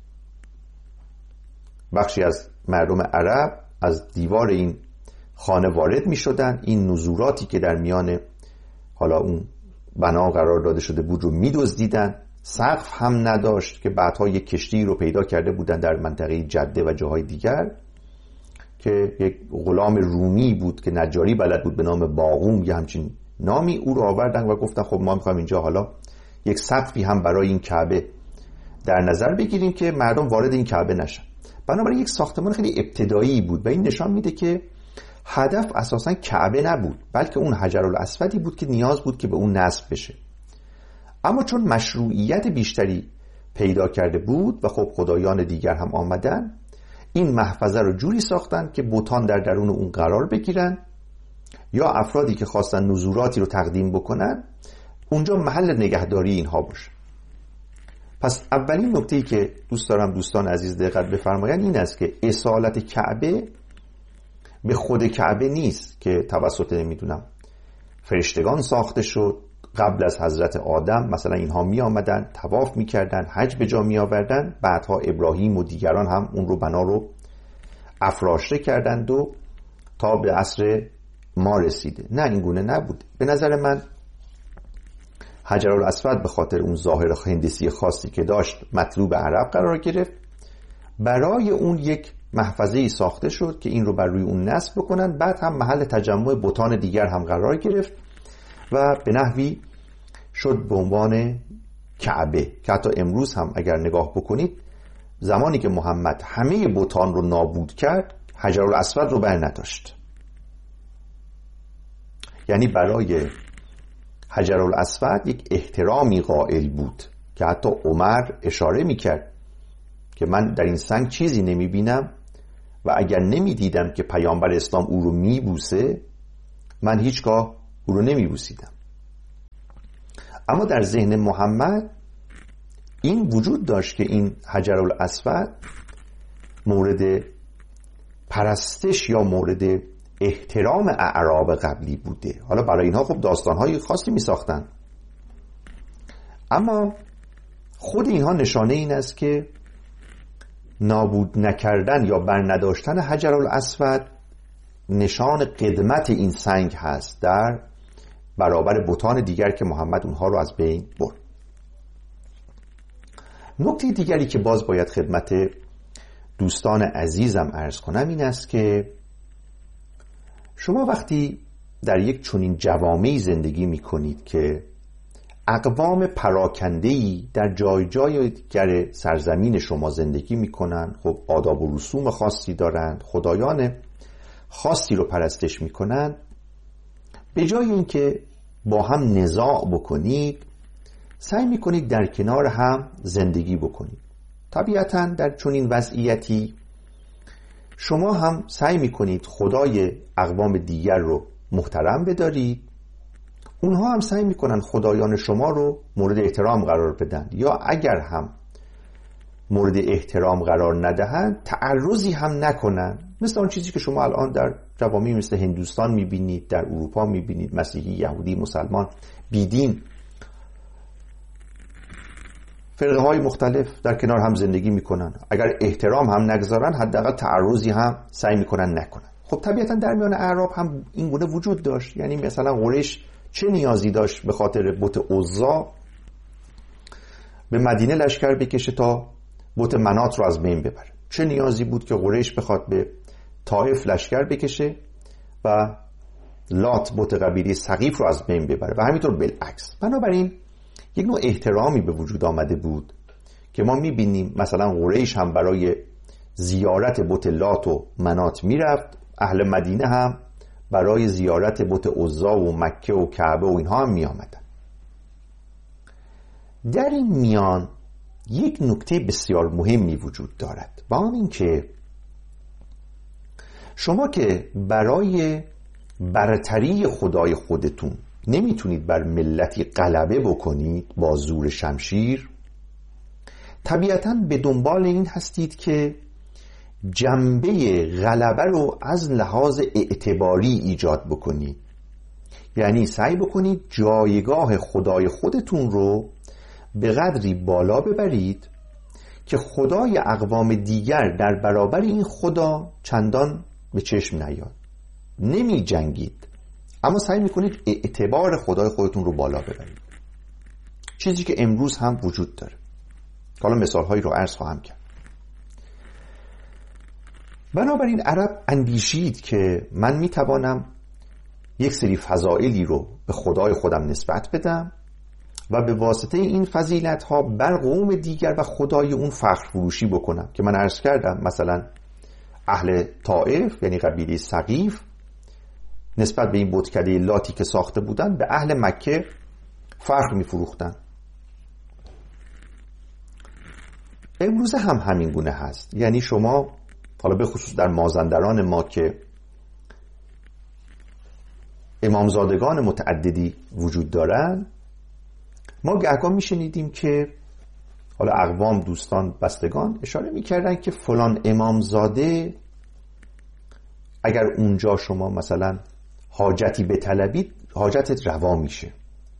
بخشی از مردم عرب از دیوار این خانه وارد می شدن، این نزوراتی که در میان حالا اون بنا قرار داده شده بود رو می دزدیدن. سقف هم نداشت که بعدها یک کشتی رو پیدا کرده بودن در منطقه جده و جاهای دیگر که یک غلام رومی بود که نجاری بلد بود به نام باقوم یا همچین نامی، او رو آوردن و گفتن خب ما میخوایم اینجا حالا یک سقفی هم برای این کعبه در نظر بگیریم که مردم وارد این کعبه نشن. بنابراین یک ساختمان خیلی ابتدایی بود و این نشان میده که هدف اساساً کعبه نبود، بلکه اون حجرالاسودی بود که نیاز بود که به اون نصب بشه. اما چون مشروعیت بیشتری پیدا کرده بود و خب خدایان دیگر هم آمدن، این محفظه رو جوری ساختن که بتان در درون اون قرار بگیرن یا افرادی که خواستن نزوراتی رو تقدیم بکنن اونجا محل نگهداری اینها باشه. پس اولین نکته‌ای که دوست دارم دوستان عزیز دقت بفرمایند این است که اصالت کعبه به خود کعبه نیست که توسط نمیدونم فرشتگان ساخته شد. قبل از حضرت آدم مثلا اینها می آمدن طواف می کردن، حج به جا می آوردن، بعدها ابراهیم و دیگران هم اون رو بنا رو افراشته کردند و تا به عصر ما رسیده. نه، این گونه نبود. به نظر من حجرالاسود به خاطر اون ظاهر هندسی خاصی که داشت مطلوب عرب قرار گرفت. برای اون یک محفظه‌ای ساخته شد که این رو بر روی اون نصب بکنن، بعد هم محل تجمع بتان دیگر هم قرار گرفت و به نحوی شد به عنوان کعبه که حتی امروز هم اگر نگاه بکنید زمانی که محمد همه بتان رو نابود کرد حجرالاسود رو بر نداشت. یعنی برای حجرالاسود یک احترامی قائل بود که حتی عمر اشاره میکرد که من در این سنگ چیزی نمیبینم و اگر نمیدیدم که پیامبر اسلام او رو میبوسه من هیچگاه او رو نمیبوسیدم. اما در ذهن محمد این وجود داشت که این حجرالاسود مورد پرستش یا مورد احترام اعراب قبلی بوده. حالا برای اینها خب داستانهای خاصی می ساختن، اما خود اینها نشانه این است که نابود نکردن یا برنداشتن حجرالاسود نشان قدمت این سنگ هست در برابر بتان دیگر که محمد اونها رو از بین برد. نکته دیگری که باز باید خدمت دوستان عزیزم عرض کنم این است که شما وقتی در یک چنین جوامعی زندگی می کنید که اقوام پراکنده‌ای در جای جای دیگر سرزمین شما زندگی می کنند، خب آداب و رسوم خاصی دارند، خدایان خاصی رو پرستش می کنند، به جای اینکه با هم نزاع بکنید سعی می کنید در کنار هم زندگی بکنید. طبیعتاً در چنین وضعیتی شما هم سعی می کنید خدای اقوام دیگر رو محترم بدارید، اونها هم سعی می کنند خدایان شما رو مورد احترام قرار بدن، یا اگر هم مورد احترام قرار ندهند تعرضی هم نکنن، مثل آن چیزی که شما الان در جوامع مثل هندوستان می بینید، در اروپا می بینید، مسیحی، یهودی، مسلمان، بیدین، فرقه های مختلف در کنار هم زندگی میکنن. اگر احترام هم نگذارن حداقل تعرضی هم سعی میکنن نکنن. خب طبیعتا در میان اعراب هم این گونه وجود داشت. یعنی مثلا قریش چه نیازی داشت به خاطر بت عزا به مدینه لشکر بکشه تا بت منات رو از بین ببره؟ چه نیازی بود که قریش بخواد به طائف لشکر بکشه و لات بت قبیله ثقیف رو از بین ببره و همینطور بالعکس؟ بنابراین یک نوع احترامی به وجود آمده بود که ما میبینیم مثلا قریش هم برای زیارت بت لات و منات میرفت، اهل مدینه هم برای زیارت بت عزا و مکه و کعبه و اینها هم میآمدن. در این میان یک نکته بسیار مهمی وجود دارد و آن این که شما که برای برتری خدای خودتون نمیتونید بر ملتی غلبه بکنید با زور شمشیر، طبیعتاً به دنبال این هستید که جنبه غلبه رو از لحاظ اعتباری ایجاد بکنید. یعنی سعی بکنید جایگاه خدای خودتون رو به قدری بالا ببرید که خدای اقوام دیگر در برابر این خدا چندان به چشم نیاد. نمی جنگید، اما سعی میکنید اعتبار خدای خودتون رو بالا ببرید، چیزی که امروز هم وجود داره. حالا مثالهایی رو عرض خواهم کرد. بنابراین عرب اندیشید که من میتوانم یک سری فضائلی رو به خدای خودم نسبت بدم و به واسطه این فضیلت ها بر قوم دیگر و خدای اون فخر فروشی بکنم، که من عرض کردم مثلا اهل طائف یعنی قبیله ثقیف نسبت به این بتکده لاتی که ساخته بودن به اهل مکه فخر میفروختن. امروز هم همین گونه هست. یعنی شما حالا به خصوص در مازندران ما که امامزادگان متعددی وجود دارن، ما گهگاه میشنیدیم که حالا اقوام، دوستان، بستگان اشاره میکردن که فلان امامزاده اگر اونجا شما مثلا حاجتی بطلبید حاجتت روا میشه،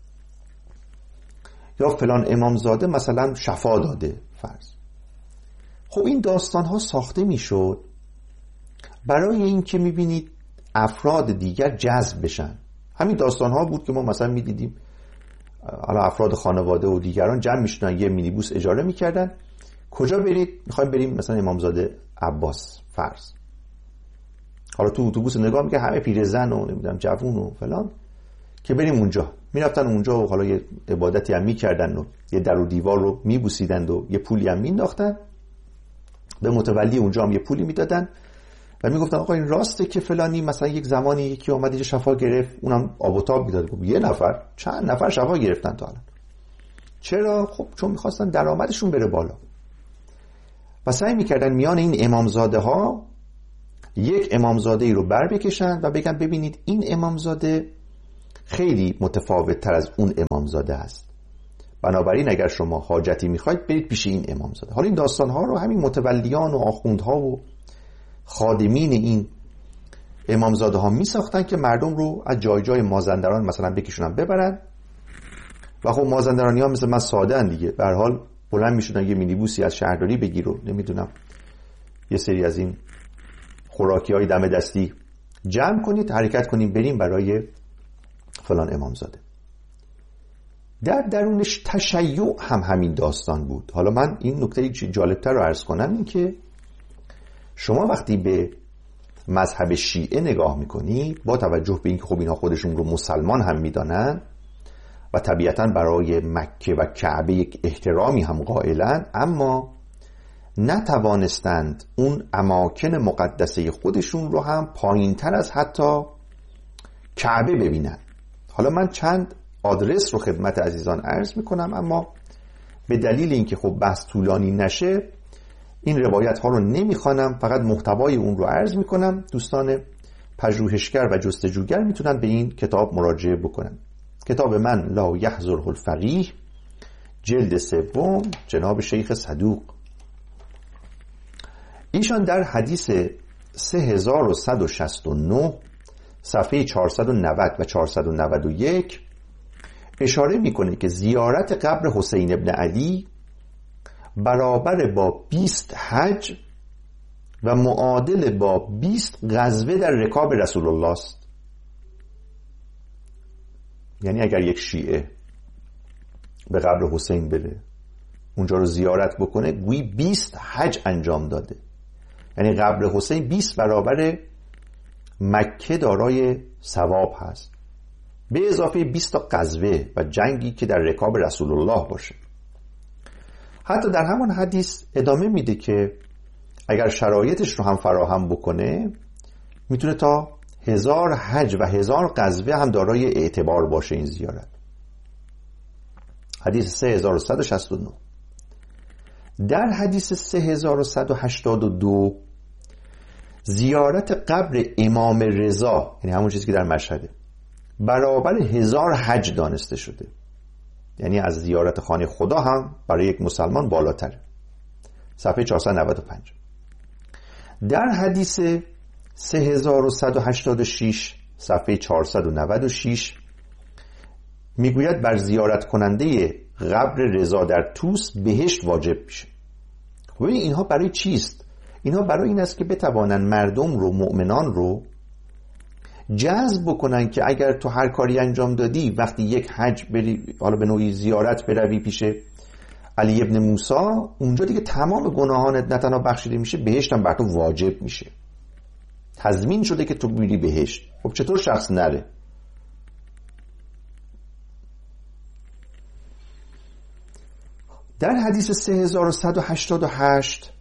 یا فلان امامزاده مثلا شفا داده فرض. خب این داستان ها ساخته میشد برای این که میبینید افراد دیگر جذب بشن. همین داستان ها بود که ما مثلا میدیدیم حالا افراد خانواده و دیگران جمع میشدن، یه مینیبوس اجاره میکردن، کجا برید؟ میخوایم بریم مثلا امامزاده عباس فرض. حالا تو اتوبوس نگاه میگه همه پیرزن و نمیدونم جوون و فلان، که بریم اونجا. میرفتن اونجا و حالا یه عبادتی هم میکردن و یه در و دیوار رو میبوسیدند و یه پولی هم مینداختن، به متولی اونجا هم یه پولی میدادن و میگفتن آقا این راسته که فلانی مثلا یک زمانی یکی اومد اینجا شفا گرفت، اونم آب و تاب میداد. یه نفر چند نفر شفا گرفتن تا الان. چرا؟ خب چون میخواستن درآمدشون بره بالا و سعی میکردن میان این امامزاده ها یک امامزاده ای رو بر بکشن و بگن ببینید این امامزاده خیلی متفاوت تر از اون امامزاده است، بنابراین اگر شما حاجتی میخواید برید پیش این امامزاده. حالا این داستان ها رو همین متولیان و آخوندها و خادمین این امامزاده ها میساختن که مردم رو از جای جای مازندران مثلا بکشونن ببرن و خب مازندرانی ها مثل من ساده ان دیگه، به هر حال بلند میشدن یه مینیبوسی از شهرداری بگیر و نمیدونم یه سری از این خوراکی های دم دستی جمع کنید، حرکت کنیم بریم برای فلان امامزاده. در درونش تشیع هم همین داستان بود. حالا من این نکته جالبتر رو عرض کنم، این که شما وقتی به مذهب شیعه نگاه میکنی با توجه به اینکه خب اینها خودشون رو مسلمان هم میدانن و طبیعتاً برای مکه و کعبه یک احترامی هم قائلن، اما نتوانستند اون اماکن مقدسه خودشون رو هم پایین‌تر از حتی کعبه ببینن. حالا من چند آدرس رو خدمت عزیزان عرض میکنم، اما به دلیل اینکه خب بحث طولانی نشه این روایت ها رو نمیخوانم، فقط محتوای اون رو عرض میکنم. دوستان پژوهشگر و جستجوگر میتونن به این کتاب مراجعه بکنن. کتاب من لا یحضره الفقیه، جلد سوم، جناب شیخ صدوق. ایشان در حدیث سه هزار و صد و شصت و نه صفحه چهارصد و نود و چهارصد و نود و یک اشاره میکنه که زیارت قبر حسین ابن علی برابر با بیست حج و معادل با بیست غزوه در رکاب رسول الله است. یعنی اگر یک شیعه به قبر حسین بره اونجا رو زیارت بکنه گویی بیست حج انجام داده، یعنی قبر حسین بیست برابر مکه دارای ثواب هست، به اضافه بیست تا غزوه و جنگی که در رکاب رسول الله باشه. حتی در همون حدیث ادامه میده که اگر شرایطش رو هم فراهم بکنه میتونه تا هزار حج و هزار غزوه هم دارای اعتبار باشه این زیارت. حدیث سه هزار و صد و شصت و نه. در حدیث سه هزار و صد و هشتاد و دو زیارت قبر امام رضا، یعنی همون چیزی که در مشهده، برابر هزار حج دانسته شده، یعنی از زیارت خانه خدا هم برای یک مسلمان بالاتره. صفحه چهارصد و نود و پنج. در حدیث سه هزار و صد و هشتاد و شش صفحه چهارصد و نود و شش میگوید بر زیارت کننده قبر رضا در طوس بهشت واجب میشه. خب اینها برای چیست؟ اینها برای این است که بتوانن مردم رو، مؤمنان رو جذب بکنن که اگر تو هر کاری انجام دادی، وقتی یک حج بری، حالا به نوعی زیارت بروی پیش علی ابن موسی، اونجا دیگه تمام گناهانت نه تنها بخشیده میشه، بهشت هم بر تو واجب میشه، تضمین شده که تو میری بهشت. خب چطور شخص نره؟ در حدیث سه هزار و صد و هشتاد و هشت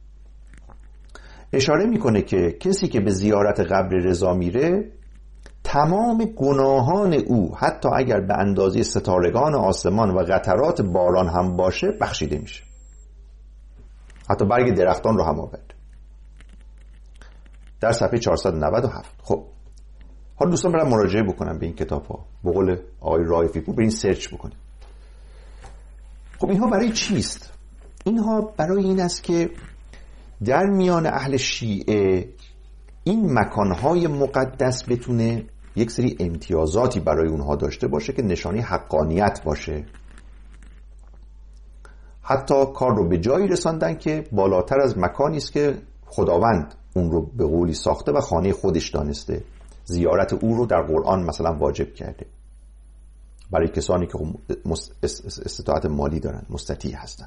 اشاره میکنه که کسی که به زیارت قبر رضا میره تمام گناهان او حتی اگر به اندازه ستارگان آسمان و قطرات باران هم باشه بخشیده میشه، حتی برگ درختان رو هم آورد. در صفحه چهارصد و نود و هفت. خب حالا دوستان برام مراجعه بکنم به این کتاب ها، به قول آقای رائفی پور برین سرچ بکنید. خب اینها برای چیست؟ اینها برای این است که در میان اهل شیعه این مکانهای مقدس بتونه یک سری امتیازاتی برای اونها داشته باشه که نشانی حقانیت باشه. حتی کار رو به جایی رساندن که بالاتر از مکانی است که خداوند اون رو به قولی ساخته و خانه خودش دانسته، زیارت او رو در قرآن مثلا واجب کرده برای کسانی که استطاعت مالی دارن، مستطیع هستن.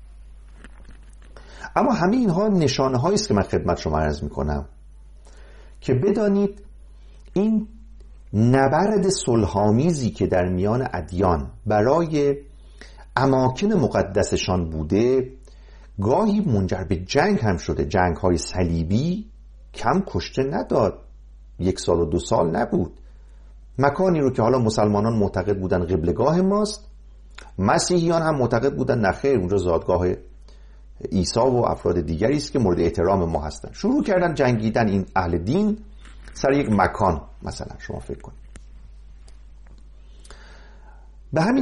اما همه اینها نشانه هایی است که من خدمت شما عرض میکنم که بدانید این نبرد صلح‌آمیزی که در میان ادیان برای اماکن مقدسشان بوده گاهی منجر به جنگ هم شده، جنگ های صلیبی کم کشته نداد، یک سال و دو سال نبود. مکانی رو که حالا مسلمانان معتقد بودن قبلگاه ماست، مسیحیان هم معتقد بودن نخیر اونجا زادگاه عیسی و افراد دیگری است که مورد احترام ما هستن، شروع کردن جنگیدن این اهل دین سر یک مکان. مثلا شما فکر کنید به همین